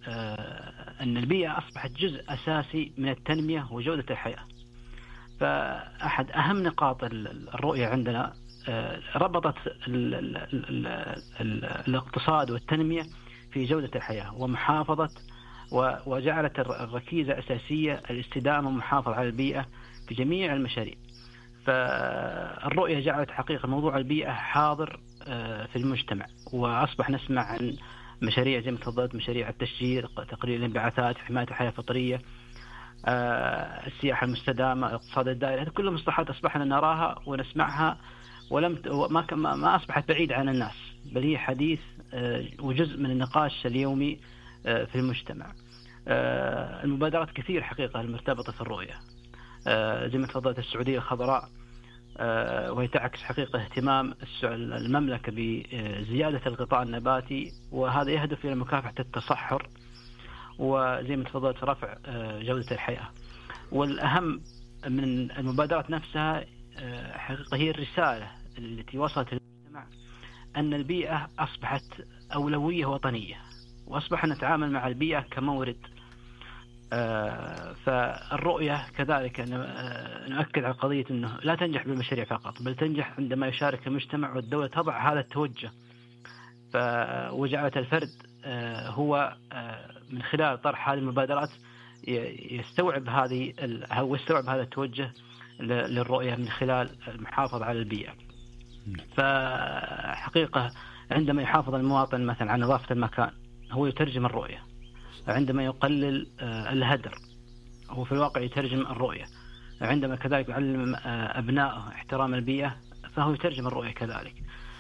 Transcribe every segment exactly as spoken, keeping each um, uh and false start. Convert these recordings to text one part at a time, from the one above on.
أن البيئة أصبحت جزء أساسي من التنمية وجودة الحياة. فأحد أهم نقاط الرؤية عندنا ربطت ال ال ال ال الاقتصاد والتنمية في جودة الحياة ومحافظة، وجعلت الركيزة أساسية الاستدامة والمحافظة على البيئة في جميع المشاريع. فالرؤية جعلت حقيقة موضوع البيئة حاضر في المجتمع، وأصبح نسمع عن مشاريع زي ما تفضلت، مشاريع التشجير، تقليل الانبعاثات، حماية الحياة الفطرية، السياحة المستدامة، الاقتصاد الدائري. هذه كلها مصطلحات أصبحنا نراها ونسمعها، ولم ما ما أصبحت بعيد عن الناس، بل هي حديث وجزء من النقاش اليومي في المجتمع. المبادرات كثير حقيقة المرتبطة في الرؤية، زي ما تفضلت السعودية الخضراء، وهي تعكس حقيقة اهتمام المملكة بزيادة الغطاء النباتي، وهذا يهدف إلى مكافحة التصحر، وزي ما تفضلت رفع جودة الحياة. والأهم من المبادرات نفسها حقيقة هي الرسالة التي وصلت للمجتمع أن البيئة أصبحت أولوية وطنية، وأصبح نتعامل مع البيئة كمورد. فالرؤية كذلك نؤكد على قضية أنه لا تنجح بالمشاريع فقط، بل تنجح عندما يشارك المجتمع والدولة تضع هذا التوجه. وجعلت الفرد هو من خلال طرح هذه المبادرات يستوعب هذه أو يستوعب هذا التوجه للرؤية من خلال المحافظة على البيئة. فحقيقة عندما يحافظ المواطن مثلا على نظافة المكان هو يترجم الرؤية، عندما يقلل الهدر هو في الواقع يترجم الرؤية، عندما كذلك يعلم أبنائه احترام البيئة فهو يترجم الرؤية كذلك.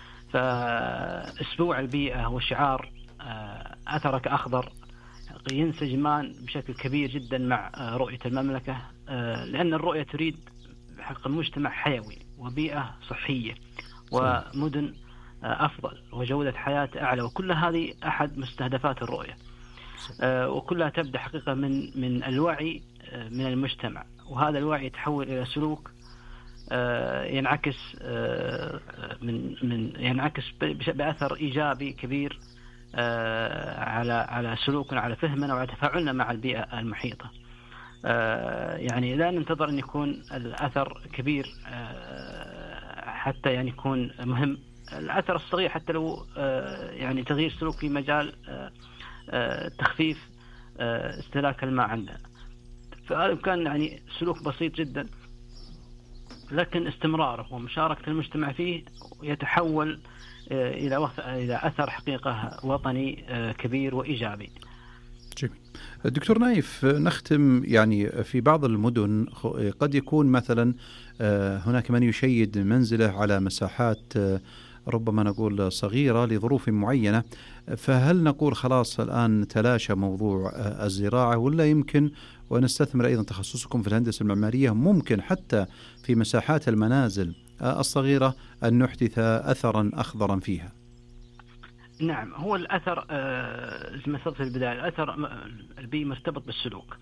فأسبوع البيئة وشعار أثرك أخضر ينسجمان بشكل كبير جدا مع رؤية المملكة، لأن الرؤية تريد حق المجتمع حيوي وبيئة صحية ومدن أفضل وجودة حياة أعلى، وكل هذه أحد مستهدفات الرؤية. وكلها تبدأ حقيقة من من الوعي من المجتمع، وهذا الوعي يتحول إلى سلوك ينعكس من من ينعكس بأثر إيجابي كبير على على سلوكنا، على فهمنا وعلى تفاعلنا مع البيئة المحيطة. يعني لا ننتظر أن يكون الأثر كبير حتى يعني يكون مهم، الأثر الصغير حتى لو يعني تغيير سلوك في مجال تخفيف استهلاك الماء عندنا، فهذا كان يعني سلوك بسيط جدا، لكن استمراره ومشاركة المجتمع فيه يتحول إلى وقت إلى أثر حقيقة وطني كبير وإيجابي. جميل. دكتور نايف، نختم يعني في بعض المدن قد يكون مثلا هناك من يشيد منزله على مساحات ربما نقول صغيرة لظروف معينة، فهل نقول خلاص الآن تلاشى موضوع الزراعة، ولا يمكن ونستثمر أيضا تخصصكم في الهندسة المعمارية ممكن حتى في مساحات المنازل الصغيرة أن نحدث أثرا أخضرا فيها؟ نعم، هو الأثر زي ما قلت في البداية، الأثر البيئي مرتبط بالسلوك.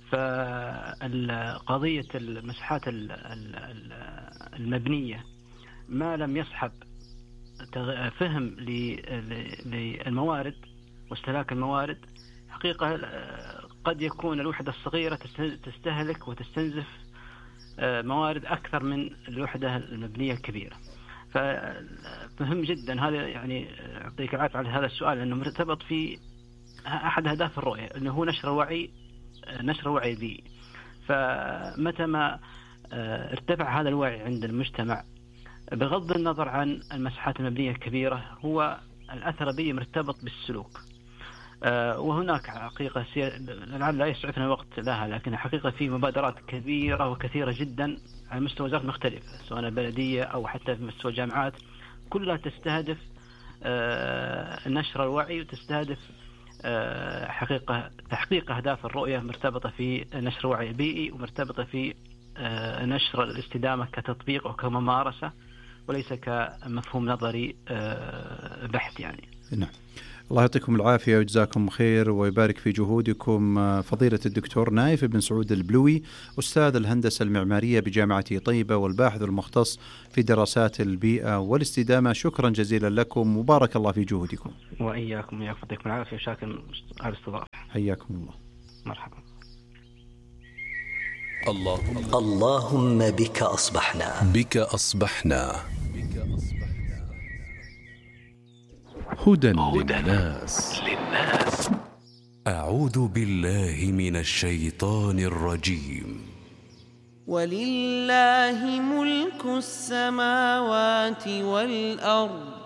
فقضية المساحات المبنية ما لم يصحب فهم للموارد واستهلاك الموارد، حقيقة قد يكون الوحدة الصغيرة تستهلك وتستنزف موارد أكثر من الوحدة المبنية الكبيرة. فمهم جدا هذا، يعني أعطيك العافية على هذا السؤال، لأنه مرتبط في أحد أهداف الرؤية، أنه هو نشر وعي نشر وعي البيئي. فمتى ما ارتفع هذا الوعي عند المجتمع بغض النظر عن المساحات المبنية الكبيرة، هو الأثر البيئي مرتبط بالسلوك. وهناك حقيقة لعل لا يسعفنا الوقت لها، لكن حقيقة في مبادرات كبيرة وكثيرة جدا على مستوى وزارات مختلفة، سواء البلدية أو حتى في مستوى الجامعات، كلها تستهدف نشر الوعي وتستهدف حقيقة تحقيق أهداف الرؤية مرتبطة في نشر الوعي البيئي، ومرتبطة في نشر الاستدامة كتطبيق وكممارسة وليس كمفهوم نظري بحث يعني. نعم. الله يعطيكم العافية ويجزاكم خير ويبارك في جهودكم فضيلة الدكتور نايف بن سعود البلوي، أستاذ الهندسة المعمارية بجامعة طيبة والباحث المختص في دراسات البيئة والاستدامة. شكرا جزيلا لكم وبارك الله في جهودكم. وإياكم، يعطيكم العافية وشاكر على الاستضافة. حياكم الله. مرحبا. اللهم اللهم بك أصبحنا بك أصبحنا هدى للناس. أعوذ بالله من الشيطان الرجيم. ولله ملك السماوات والأرض